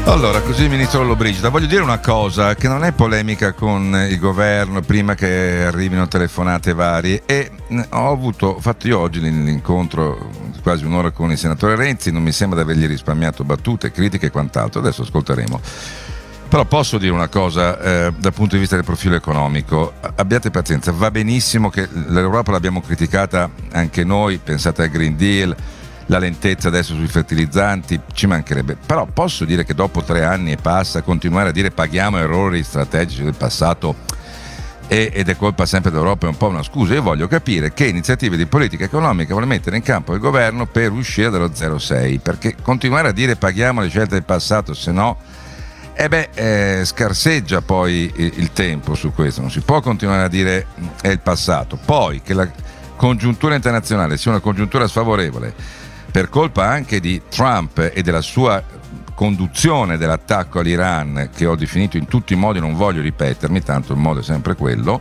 Allora, così Ministro Lollobrigida, voglio dire una cosa che non è polemica con il governo prima che arrivino telefonate varie, e ho fatto io oggi l'incontro quasi un'ora con il senatore Renzi, non mi sembra di avergli risparmiato battute, critiche e quant'altro, adesso ascolteremo. Però posso dire una cosa dal punto di vista del profilo economico: abbiate pazienza, va benissimo che l'Europa l'abbiamo criticata anche noi, pensate al Green Deal, la lentezza adesso sui fertilizzanti, ci mancherebbe, però posso dire che dopo 3 anni e passa continuare a dire paghiamo errori strategici del passato ed è colpa sempre dell'Europa è un po' una scusa. Io voglio capire che iniziative di politica economica vuole mettere in campo il governo per uscire dallo 0,6, perché continuare a dire paghiamo le scelte del passato, se no scarseggia poi il tempo su questo. Non si può continuare a dire è il passato, poi che la congiuntura internazionale sia una congiuntura sfavorevole per colpa anche di Trump e della sua conduzione dell'attacco all'Iran, che ho definito in tutti i modi, non voglio ripetermi, tanto il modo è sempre quello,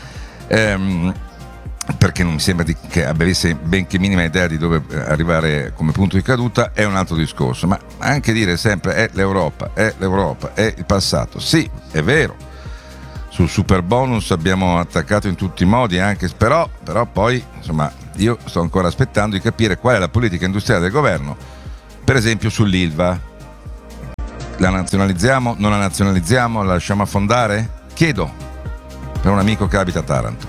perché non mi sembra che avesse benché minima idea di dove arrivare come punto di caduta, è un altro discorso. Ma anche dire sempre è l'Europa, è il passato, sì, è vero, sul super bonus abbiamo attaccato in tutti i modi, anche però poi insomma io sto ancora aspettando di capire qual è la politica industriale del governo, per esempio sull'Ilva. La nazionalizziamo, non la nazionalizziamo, la lasciamo affondare? Chiedo per un amico che abita a Taranto.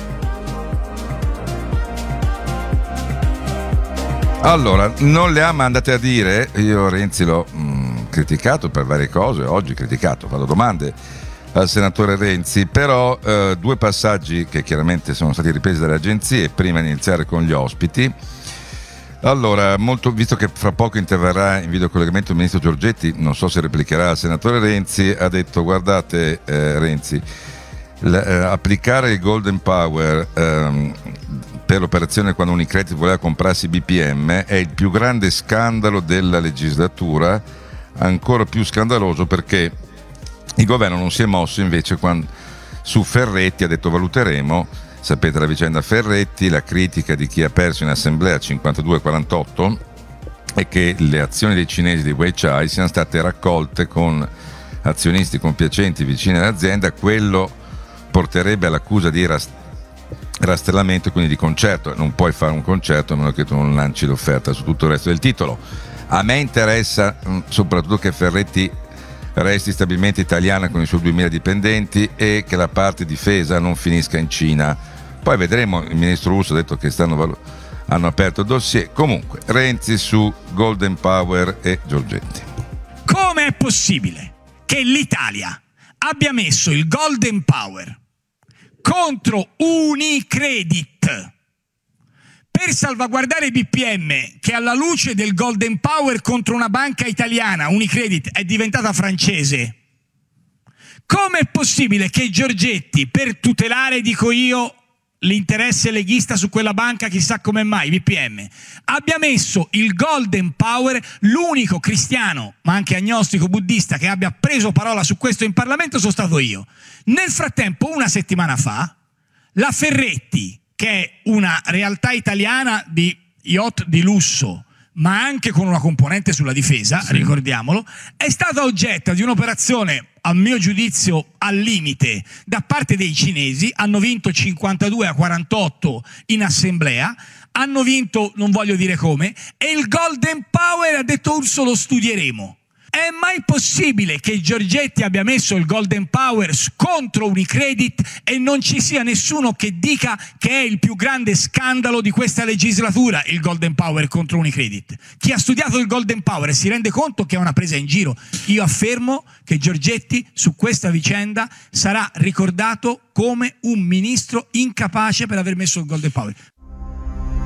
Allora, non le ha mandate a dire, io Renzi l'ho criticato per varie cose, oggi criticato, vado domande al senatore Renzi, però 2 passaggi che chiaramente sono stati ripresi dalle agenzie prima di iniziare con gli ospiti. Allora, visto che fra poco interverrà in videocollegamento il ministro Giorgetti, non so se replicherà al senatore Renzi, ha detto: guardate Renzi, applicare il Golden Power per l'operazione quando Unicredit voleva comprarsi BPM è il più grande scandalo della legislatura, ancora più scandaloso perché il governo non si è mosso invece quando su Ferretti ha detto valuteremo. Sapete la vicenda Ferretti, la critica di chi ha perso in assemblea 52-48 è che le azioni dei cinesi di Weichai siano state raccolte con azionisti compiacenti vicini all'azienda. Quello porterebbe all'accusa di rastrellamento, quindi di concerto. Non puoi fare un concerto a meno che tu non lanci l'offerta su tutto il resto del titolo. A me interessa soprattutto che Ferretti resti stabilmente italiana con i suoi 2000 dipendenti e che la parte difesa non finisca in Cina. Poi vedremo, il ministro Russo ha detto che hanno aperto il dossier. Comunque, Renzi su Golden Power e Giorgetti. Come è possibile che l'Italia abbia messo il Golden Power contro Unicredit per salvaguardare i BPM, che alla luce del Golden Power contro una banca italiana, Unicredit, è diventata francese? Come è possibile che Giorgetti, per tutelare, dico io, l'interesse leghista su quella banca, chissà come mai, BPM, abbia messo il Golden Power, l'unico cristiano, ma anche agnostico buddista, che abbia preso parola su questo in Parlamento sono stato io. Nel frattempo, una settimana fa, la Ferretti, che è una realtà italiana di yacht di lusso, ma anche con una componente sulla difesa, sì, ricordiamolo, è stata oggetto di un'operazione, a mio giudizio, al limite da parte dei cinesi. Hanno vinto 52-48 in assemblea, hanno vinto non voglio dire come, e il Golden Power ha detto Urso lo studieremo. È mai possibile che Giorgetti abbia messo il Golden Power contro Unicredit e non ci sia nessuno che dica che è il più grande scandalo di questa legislatura, il Golden Power contro Unicredit? Chi ha studiato il Golden Power si rende conto che è una presa in giro. Io affermo che Giorgetti su questa vicenda sarà ricordato come un ministro incapace per aver messo il Golden Power.